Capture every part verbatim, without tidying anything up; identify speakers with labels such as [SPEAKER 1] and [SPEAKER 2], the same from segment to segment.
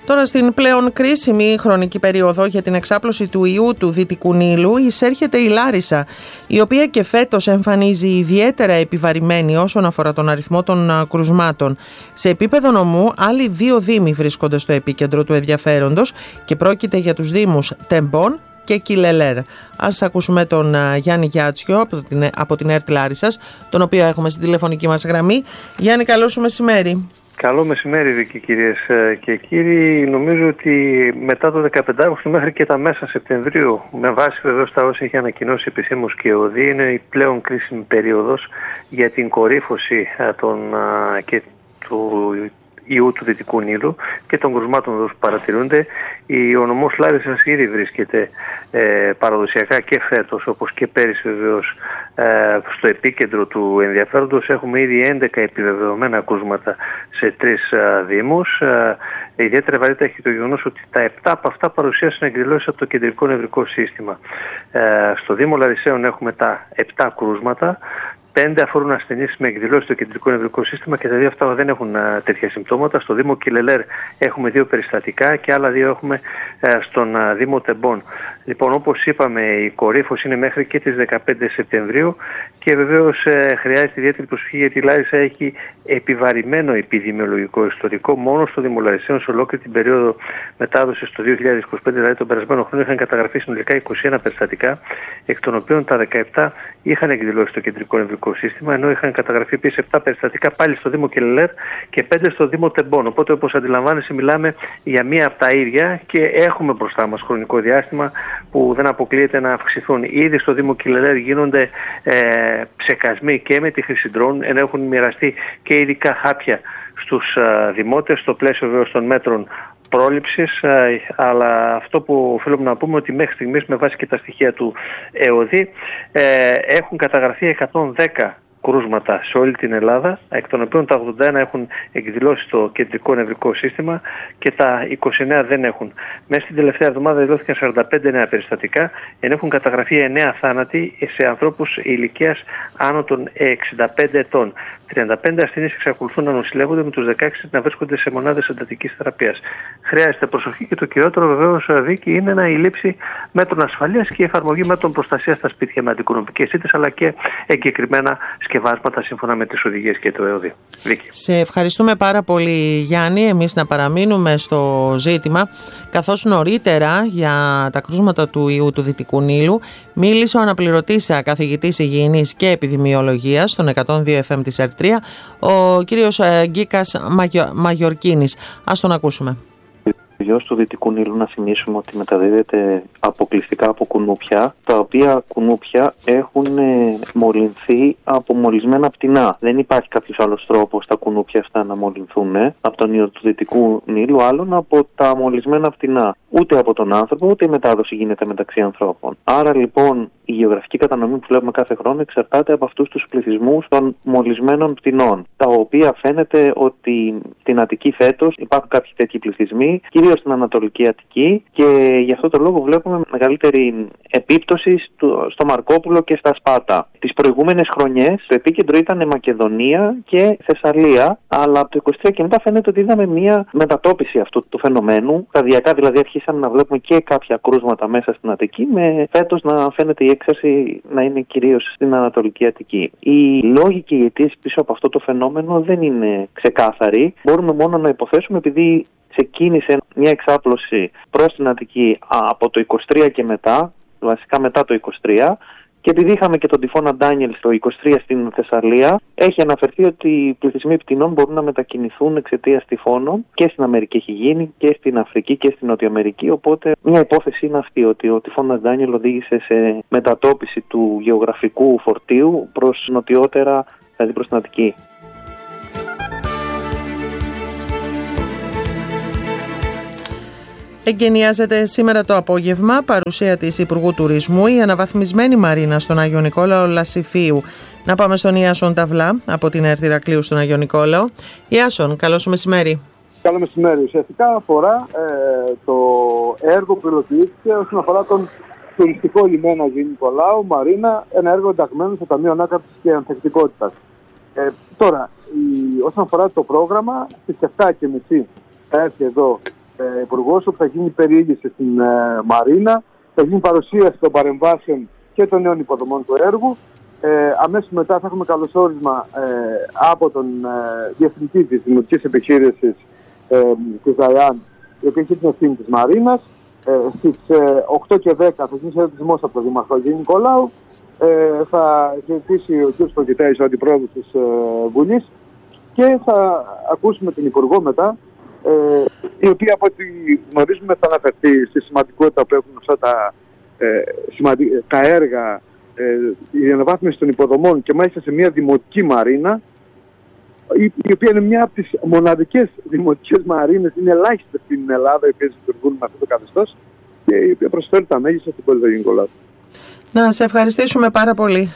[SPEAKER 1] Τώρα στην πλέον κρίσιμη χρονική περίοδο για την εξάπλωση του ιού του Δυτικού Νείλου εισέρχεται η Λάρισα, η οποία και φέτος εμφανίζει ιδιαίτερα επιβαρημένη όσον αφορά τον αριθμό των κρουσμάτων. Σε επίπεδο νομού, άλλοι δύο δήμοι βρίσκονται στο επίκεντρο του ενδιαφέροντος και πρόκειται για τους δήμους Τεμπών και Κιλελέρ. Ας ακούσουμε τον Γιάννη Γιάτσιο από την, από την ΕΡΤ Λάρισσας, τον οποίο έχουμε στην τηλεφωνική μας γραμμή. Γιάννη, καλό σου μεσημέρι.
[SPEAKER 2] Καλό μεσημέρι, Βίκη, κυρίες και κύριοι. Νομίζω ότι μετά το δεκαπέντε Αυγούστου μέχρι και τα μέσα Σεπτεμβρίου, με βάση βεβαίως τα όσα έχει ανακοινώσει επισήμως και ο ΔΗ, είναι η πλέον κρίσιμη περίοδος για την κορύφωση των, και του ιού του Δυτικού Νείλου και των κρουσμάτων που παρατηρούνται. Ο νομός Λάρισσας ήδη βρίσκεται ε, παραδοσιακά και φέτος, όπως και πέρυσι βεβαίως, ε, στο επίκεντρο του ενδιαφέροντος. Έχουμε ήδη έντεκα επιβεβαιωμένα κρούσματα σε τρεις ε, δήμους. Ε, ιδιαίτερα βαρύτητα έχει το γεγονός ότι τα επτά από αυτά παρουσίασαν εκδηλώσεις από το κεντρικό νευρικό σύστημα. Ε, στο Δήμο Λαρισαίων έχουμε τα επτά κρούσματα. Πέντε αφορούν ασθενείς με εκδηλώσεις στο κεντρικό νευρικό σύστημα και τα δύο αυτά δεν έχουν α, τέτοια συμπτώματα. Στο Δήμο Κιλελέρ έχουμε δύο περιστατικά και άλλα δύο έχουμε α, στον α, Δήμο Τεμπών. Λοιπόν, όπως είπαμε, η κορύφωση είναι μέχρι και τις δεκαπέντε Σεπτεμβρίου και βεβαίως ε, χρειάζεται ιδιαίτερη προσοχή, γιατί η Λάρισα έχει επιβαρημένο επιδημιολογικό ιστορικό. Μόνο στο Δήμο Λαρισαίων, σε ολόκληρη την περίοδο μετάδοσης το δύο χιλιάδες είκοσι πέντε, δηλαδή τον περασμένο χρόνο, είχαν καταγραφεί συνολικά είκοσι ένα περιστατικά, εκ των οποίων τα δεκαεπτά είχαν εκδηλώσει στο κεντρικό νευρικό σύστημα, ενώ είχαν καταγραφεί επίσης επτά περιστατικά πάλι στο Δήμο Κιλελέρ και πέντε στο Δήμο Τεμπών. Οπότε, όπως αντιλαμβάνεσαι, μιλάμε για μία από τα ίδια και έχουμε μπροστά μας χρονικό διάστημα που δεν αποκλείεται να αυξηθούν. Ήδη στο Δήμο Κιλελέρ γίνονται ε, ψεκασμοί και με τη χρήση ντρόουν, ενώ έχουν μοιραστεί και ειδικά χάπια στους ε, δημότες, στο πλαίσιο βέβαια των μέτρων πρόληψης, ε, αλλά αυτό που οφείλουμε να πούμε ότι μέχρι στιγμής, με βάση και τα στοιχεία του ΕΟΔΗ, ε, έχουν καταγραφεί εκατόν δέκα κρούσματα σε όλη την Ελλάδα, εκ των οποίων τα ογδόντα ένα έχουν εκδηλώσει το κεντρικό νευρικό σύστημα και τα είκοσι εννέα δεν έχουν. Μέσα στην τελευταία εβδομάδα δηλώθηκαν σαράντα πέντε νέα περιστατικά, ενώ έχουν καταγραφεί εννέα θάνατοι σε ανθρώπους ηλικίας άνω των εξήντα πέντε ετών. τριάντα πέντε ασθενείς εξακολουθούν να νοσηλεύονται, με τους δεκαέξι να βρίσκονται σε μονάδες εντατικής θεραπείας. Χρειάζεται προσοχή και το κυριότερο βεβαίως, Βίκη, είναι να η λήψη μέτρων ασφαλείας και η εφαρμογή μέτρων προστασίας στα σπίτια με αντικοινωνικές ήττες, αλλά και εγκεκριμένα σκευάσματα σύμφωνα με τις οδηγίες και το ΕΟΔΗ. Βίκη.
[SPEAKER 1] Σε ευχαριστούμε πάρα πολύ, Γιάννη. Εμείς να παραμείνουμε στο ζήτημα, καθώς νωρίτερα για τα κρούσματα του ιού του Δυτικού Νείλου μίλησε ο αναπληρωτής καθηγητής υγιεινής και επιδημιολογίας στον εκατόν δύο εφ εμ της ΕΡΤ τρία, ο κύριος Γκίκας Μαγιο, Μαγιορκίνης. Ας τον ακούσουμε.
[SPEAKER 3] Ο ιός του Δυτικού Νείλου, να θυμίσουμε ότι μεταδίδεται αποκλειστικά από κουνούπια, τα οποία κουνούπια έχουν μολυνθεί από μολυσμένα πτηνά. Δεν υπάρχει κάποιος άλλος τρόπος τα κουνούπια αυτά να μολυνθούν από τον ιό του Δυτικού Νείλου, άλλον από τα μολυσμένα πτηνά. Ούτε από τον άνθρωπο, ούτε η μετάδοση γίνεται μεταξύ ανθρώπων. Άρα λοιπόν η γεωγραφική κατανομή που βλέπουμε κάθε χρόνο εξαρτάται από αυτούς τους πληθυσμούς των μολυσμένων πτηνών, τα οποία φαίνεται ότι στην Αττική φέτος υπάρχουν κάποιοι τέτοιοι πληθυσμοί, κυρίως στην Ανατολική Αττική, και γι' αυτό το λόγο βλέπουμε μεγαλύτερη επίπτωση στο Μαρκόπουλο και στα Σπάτα. Τις προηγούμενες χρονιές το επίκεντρο ήταν Μακεδονία και Θεσσαλία, αλλά από το είκοσι τρία και μετά φαίνεται ότι είδαμε μια μετατόπιση αυτού του φαινομένου. Σταδιακά δηλαδή αρχίσαμε να βλέπουμε και κάποια κρούσματα μέσα στην Αττική, με φέτος να φαίνεται η έξαρση να είναι κυρίως στην Ανατολική Αττική. Οι λόγοι και οι αιτίες πίσω από αυτό το φαινόμενο δεν είναι ξεκάθαροι. Μπορούμε μόνο να υποθέσουμε, επειδή ξεκίνησε μια εξάπλωση προς την Αττική από το είκοσι τρία και μετά, βασικά μετά το είκοσι τρία, και επειδή είχαμε και τον τυφώνα Ντάνιελ το είκοσι τρία στην Θεσσαλία, έχει αναφερθεί ότι οι πληθυσμοί πτηνών μπορούν να μετακινηθούν εξαιτίας τυφώνων, και στην Αμερική έχει γίνει και στην Αφρική και στην Νότια Αμερική. Οπότε μια υπόθεση είναι αυτή, ότι ο τυφώνας Ντάνιελ οδήγησε σε μετατόπιση του γεωγραφικού φορτίου προς νοτιότερα, δηλαδή προς την Αττική.
[SPEAKER 1] Εγκαινιάζεται σήμερα το απόγευμα, παρουσία της Υπουργού Τουρισμού, η αναβαθμισμένη μαρίνα στον Άγιο Νικόλαο Λασιφίου. Να πάμε στον Ιάσον Ταβλά από την ΕΡΤ Ηρακλείου στον Άγιο Νικόλαο. Ιάσον, καλό σου μεσημέρι.
[SPEAKER 4] Καλό μεσημέρι. Ουσιαστικά αφορά ε, το έργο που υλοποιήθηκε όσον αφορά τον τουριστικό λιμένα Αγίου Νικολάου Μαρίνα, ένα έργο ενταγμένο στο Ταμείο Ανάκαμψης και Ανθεκτικότητας. Ε, τώρα, η, όσον αφορά το πρόγραμμα, στις επτά και μισή θα έρθει εδώ ε, υπουργός, όπου θα γίνει περιήγηση στην ε, Μαρίνα, θα γίνει παρουσίαση των παρεμβάσεων και των νέων υποδομών του έργου. Ε, αμέσως μετά θα έχουμε καλωσόρισμα ε, από τον ε, διευθυντή της Δημοτικής Επιχείρησης ε, της ΔΑΙΑΝ, η οποία έχει την ευθύνη της Μαρίνας. Ε, στις ε, οκτώ και δέκα θα γίνει χαιρετισμός από τον Δήμαρχο Αγίου Νικολάου. Ε, θα χαιρετήσει ο κ. Ποκητέης, ο αντιπρόεδρος της ε, Βουλής, και θα ακούσουμε την Υπουργό μετά, ε, η οποία από ό,τι γνωρίζουμε θα αναφερθεί στη σημαντικότητα που έχουν αυτά τα, ε, σημαντι... τα έργα, ε, η αναβάθμιση των υποδομών, και μάλιστα σε μια δημοτική μαρίνα, η, η οποία είναι μια από τις μοναδικές δημοτικές μαρίνες, είναι ελάχιστες στην Ελλάδα οι οποίες λειτουργούν με αυτό το καθεστώς, και η οποία προσφέρει τα μέγιστα στην πόλη του Αγίου Νικολάου.
[SPEAKER 1] Να σε ευχαριστήσουμε πάρα πολύ.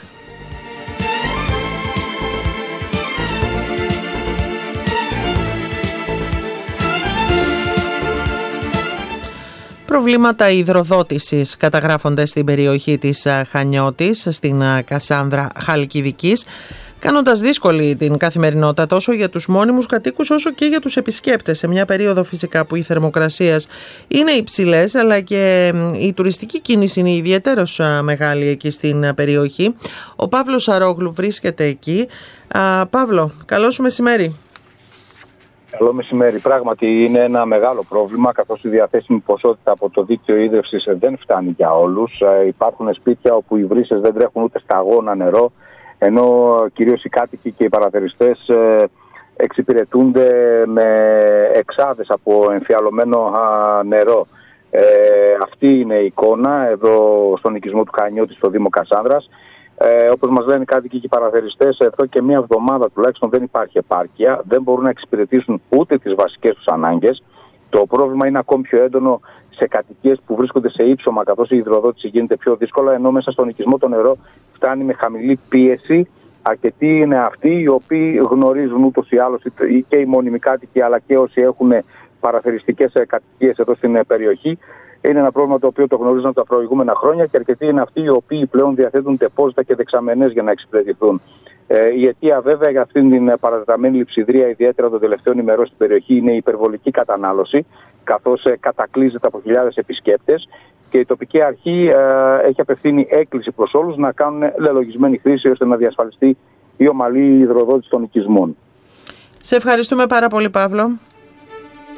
[SPEAKER 1] Προβλήματα υδροδότησης καταγράφονται στην περιοχή της Χανιώτης, στην Κασάνδρα Χαλκιδικής, κάνοντας δύσκολη την καθημερινότητα τόσο για τους μόνιμους κατοίκους όσο και για τους επισκέπτες, σε μια περίοδο φυσικά που οι θερμοκρασίες είναι υψηλές, αλλά και η τουριστική κίνηση είναι ιδιαίτερως μεγάλη εκεί στην περιοχή. Ο Παύλος Σαρόγλου βρίσκεται εκεί. Α, Παύλο, καλό σου μεσημέρι.
[SPEAKER 5] Καλό μεσημέρι. Πράγματι είναι ένα μεγάλο πρόβλημα, καθώς η διαθέσιμη ποσότητα από το δίκτυο ίδρυυσης δεν φτάνει για όλους. Ε, υπάρχουν σπίτια όπου οι βρύσες δεν τρέχουν ούτε σταγόνα νερό, ενώ κυρίως οι κάτοικοι και οι παραθεριστές ε, εξυπηρετούνται με εξάδες από εμφιαλωμένο α, νερό. Ε, αυτή είναι η εικόνα εδώ στον οικισμό του Χανιώτη στο Δήμο Κασάνδρας. Ε, όπως μας λένε οι κάτοικοι και οι παραθεριστές, εδώ και μία εβδομάδα τουλάχιστον δεν υπάρχει επάρκεια, δεν μπορούν να εξυπηρετήσουν ούτε τις βασικές τους ανάγκες. Το πρόβλημα είναι ακόμη πιο έντονο σε κατοικίες που βρίσκονται σε ύψωμα, καθώς η υδροδότηση γίνεται πιο δύσκολα, ενώ μέσα στον οικισμό το νερό φτάνει με χαμηλή πίεση. Αρκετοί είναι αυτοί οι οποίοι γνωρίζουν ούτως ή άλλως, και οι μόνιμοι κάτοικοι αλλά και όσοι έχουν παραθεριστικές κατοικίες εδώ στην περιοχή. Είναι ένα πρόβλημα το οποίο το γνωρίζουν τα προηγούμενα χρόνια, και αρκετοί είναι αυτοί οι οποίοι πλέον διαθέτουν τεπόζιτα και δεξαμενές για να εξυπηρετηθούν. Ε, η αιτία βέβαια για αυτήν την παρατεταμένη λειψιδρία, ιδιαίτερα των τελευταίων ημερών στην περιοχή, είναι η υπερβολική κατανάλωση, καθώς ε, κατακλείζεται από χιλιάδες επισκέπτες, και η τοπική αρχή ε, έχει απευθύνει έκκληση προς όλους να κάνουν λελογισμένη χρήση ώστε να διασφαλιστεί η ομαλή υδροδότηση των οικισμών.
[SPEAKER 1] Σε ευχαριστούμε πάρα πολύ, Παύλο.